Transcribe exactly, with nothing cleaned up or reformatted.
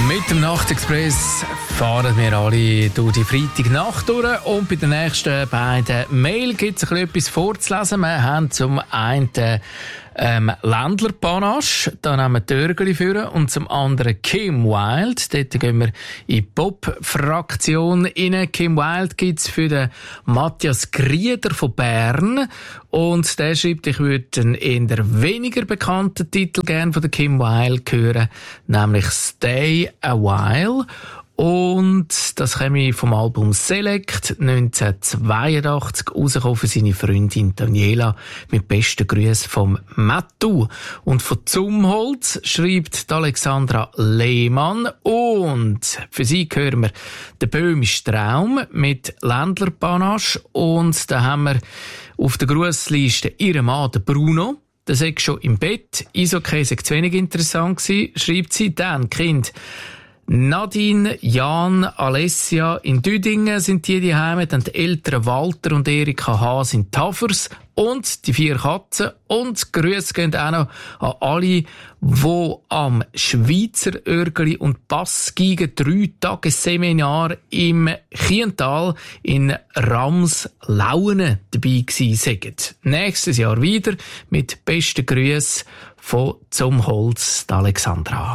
Mit dem Nachtexpress fahren wir alle durch die Freitagnacht durch und bei den nächsten beiden Mail gibt es etwas vorzulesen. Wir haben zum einen ähm, Ländler-Panache, da nehmen wir Törgeli für, und zum anderen Kim Wilde. Dort gehen wir in die Pop-Fraktion rein. Kim Wilde gibt es für den Matthias Grieder von Bern. Und der schreibt, ich würde einen eher weniger bekannten Titel gerne von der Kim Wilde hören, nämlich Stay a While. Und das käme vom Album Select neunzehnhundertzweiundachtzig rausgekommen für seine Freundin Daniela mit besten Grüßen vom Mattu. Und von Zumholz schreibt Alexandra Lehmann. Und für sie hören wir «Der böhmische Traum» mit Ländler-Panache. Und da haben wir auf der Grussliste ihren Mann, der Bruno. Der sei schon im Bett. Eishockey sei zu wenig interessant gewesen, schreibt sie. Dann, Kind, Nadine, Jan, Alessia in Düdingen sind die daheim, dann die Eltern Walter und Erika H. sind Tafers und die vier Katzen. Und Grüße gehen auch noch an alle, die am Schweizer Örgeli und Bassgeige drei Tage Seminar im Chiental in Ramslaunen dabei gewesen sind. Nächstes Jahr wieder mit besten Grüßen von Zum Holz, Alexandra.